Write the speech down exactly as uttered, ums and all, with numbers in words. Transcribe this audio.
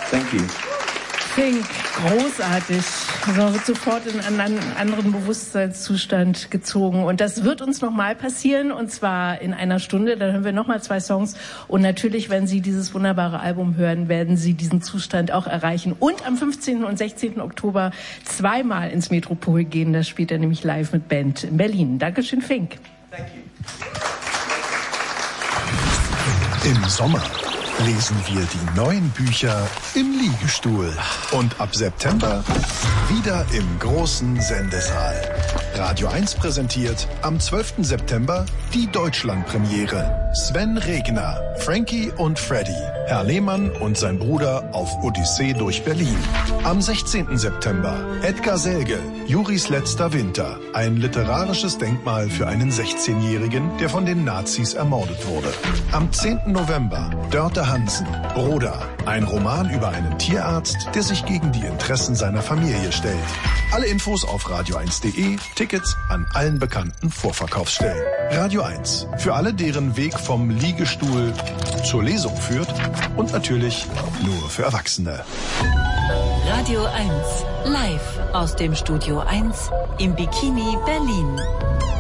Thank you. Fink, großartig. Also man wird sofort in einen anderen Bewusstseinszustand gezogen. Und das wird uns nochmal passieren, und zwar in einer Stunde. Dann hören wir nochmal zwei Songs. Und natürlich, wenn Sie dieses wunderbare Album hören, werden Sie diesen Zustand auch erreichen. Und am fünfzehnten und sechzehnten Oktober zweimal ins Metropol gehen. Das spielt er nämlich live mit Band in Berlin. Dankeschön, Fink. Thank you. Im Sommer lesen wir die neuen Bücher im Liegestuhl. Und ab September wieder im großen Sendesaal. Radio eins präsentiert am zwölften September die Deutschlandpremiere. Sven Regner, Frankie und Freddy, Herr Lehmann und sein Bruder auf Odyssee durch Berlin. Am sechzehnten September Edgar Selge, Juris letzter Winter. Ein literarisches Denkmal für einen sechzehnjährigen, der von den Nazis ermordet wurde. Am zehnten November Dörte Hansen, Broda. Ein Roman über einen Tierarzt, der sich gegen die Interessen seiner Familie stellt. Alle Infos auf radio eins punkt de, Tickets an allen bekannten Vorverkaufsstellen. Radio eins, für alle, deren Weg vom Liegestuhl zur Lesung führt, und natürlich nur für Erwachsene. Radio eins, live aus dem Studio eins im Bikini Berlin.